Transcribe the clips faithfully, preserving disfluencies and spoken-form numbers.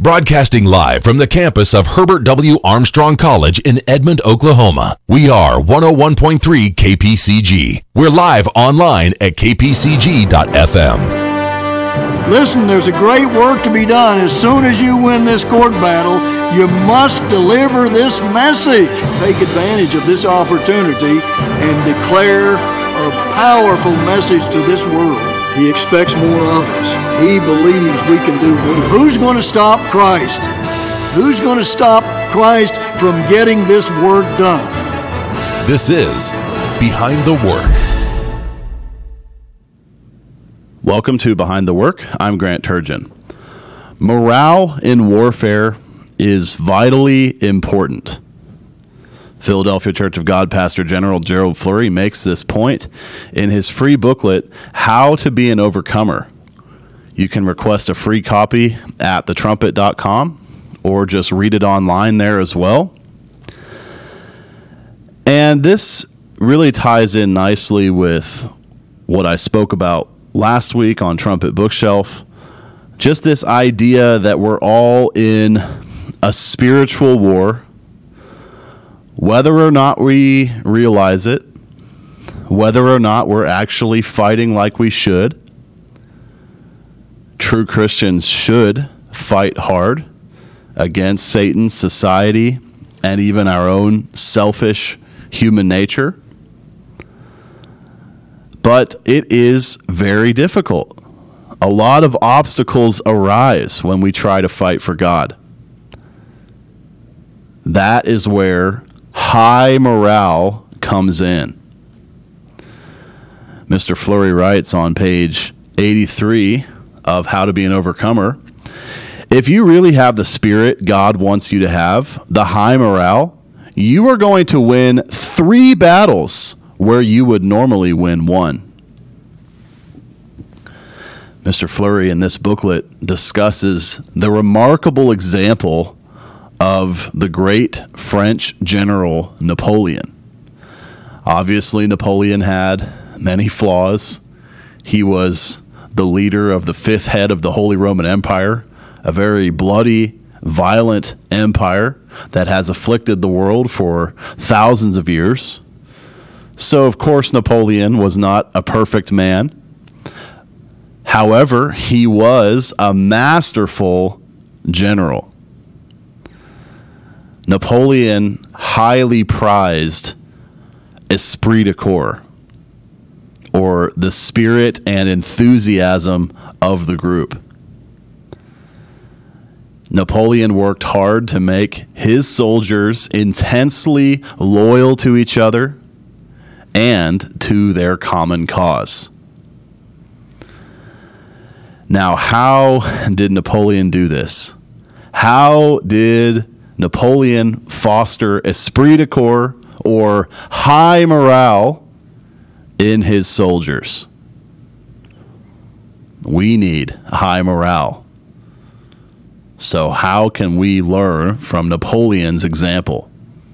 Broadcasting live from the campus of Herbert W. Armstrong College in Edmond, Oklahoma. We are one oh one point three K P C G. We're live online at k p c g dot f m. Listen, there's a great work to be done. As soon as you win this court battle, you must deliver this message. Take advantage of this opportunity and declare a powerful message to this world. He expects more of us. He believes we can do more. Who's going to stop Christ? Who's going to stop Christ from getting this work done? This is Behind the Work. Welcome to Behind the Work. I'm Grant Turgeon. Morale in warfare is vitally important. Philadelphia Church of God Pastor General Gerald Flurry makes this point in his free booklet, How to Be an Overcomer. You can request a free copy at the trumpet dot com or just read it online there as well. And this really ties in nicely with what I spoke about last week on Trumpet Bookshelf. Just this idea that we're all in a spiritual war, whether or not we realize it, whether or not we're actually fighting like we should. True Christians should fight hard against Satan, society, and even our own selfish human nature. But it is very difficult. A lot of obstacles arise when we try to fight for God. That is where high morale comes in. Mister Flurry writes on page eighty-three of How to Be an Overcomer, if you really have the spirit God wants you to have, the high morale, you are going to win three battles where you would normally win one. Mister Flurry in this booklet discusses the remarkable example of the great French general Napoleon. Obviously, Napoleon had many flaws. He was the leader of the fifth head of the Holy Roman Empire, a very bloody, violent empire that has afflicted the world for thousands of years. So, of course, Napoleon was not a perfect man. However, he was a masterful general. Napoleon highly prized esprit de corps, or the spirit and enthusiasm of the group. Napoleon worked hard to make his soldiers intensely loyal to each other and to their common cause. Now, how did Napoleon do this? How did Napoleon foster esprit de corps, or high morale, in his soldiers? We need high morale. So how can we learn from Napoleon's example?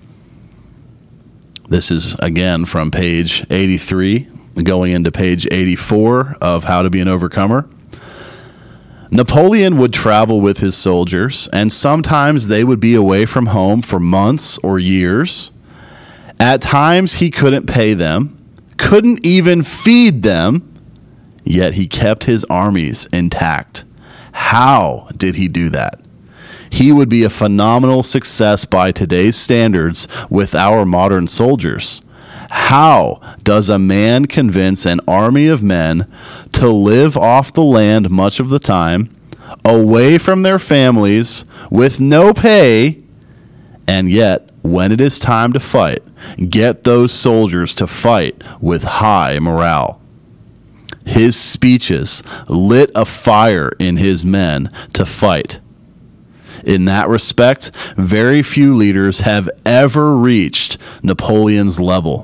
This is, again, from page eighty-three, going into page eighty-four of How to Be an Overcomer. Napoleon would travel with his soldiers, and sometimes they would be away from home for months or years. At times, he couldn't pay them, couldn't even feed them, yet he kept his armies intact. How did he do that? He would be a phenomenal success by today's standards with our modern soldiers. How does a man convince an army of men to live off the land much of the time, away from their families, with no pay, and yet, when it is time to fight, get those soldiers to fight with high morale? His speeches lit a fire in his men to fight. In that respect, very few leaders have ever reached Napoleon's level.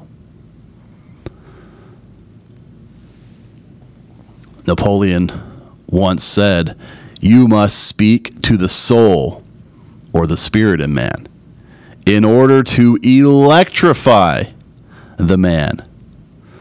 Napoleon once said, "You must speak to the soul, or the spirit in man, in order to electrify the man.